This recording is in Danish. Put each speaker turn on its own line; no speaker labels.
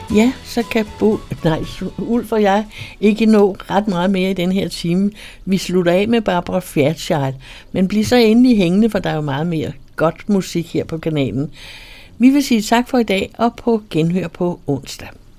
Ja, så kan Ulf og jeg ikke nå ret meget mere i den her time. Vi slutter af med Barbara Fairchild, men bliv så endelig hængende, for der er jo meget mere godt musik her på kanalen. Vi vil sige tak for i dag, og på genhør på onsdag.